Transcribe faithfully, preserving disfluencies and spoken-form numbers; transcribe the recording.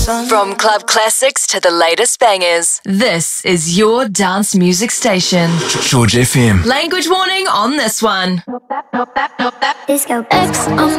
From club classics to the latest bangers, this is your dance music station. George F M. Language warning on this one. Disco X on